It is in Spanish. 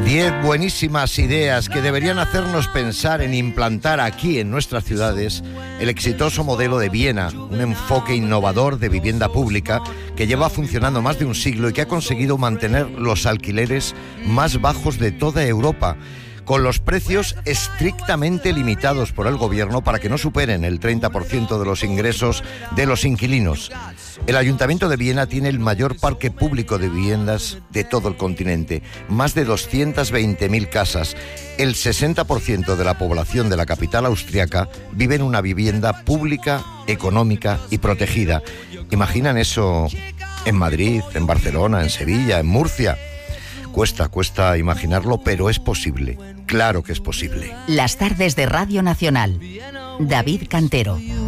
10 buenísimas ideas que deberían hacernos pensar en implantar aquí en nuestras ciudades el exitoso modelo de Viena, un enfoque innovador de vivienda pública que lleva funcionando más de un siglo y que ha conseguido mantener los alquileres más bajos de toda Europa, con los precios estrictamente limitados por el gobierno para que no superen el 30% de los ingresos de los inquilinos. El Ayuntamiento de Viena tiene el mayor parque público de viviendas de todo el continente, más de 220.000 casas. El 60% de la población de la capital austriaca vive en una vivienda pública, económica y protegida. ¿Imaginan eso en Madrid, en Barcelona, en Sevilla, en Murcia? Cuesta imaginarlo, pero es posible. Claro que es posible. Las tardes de Radio Nacional. David Cantero.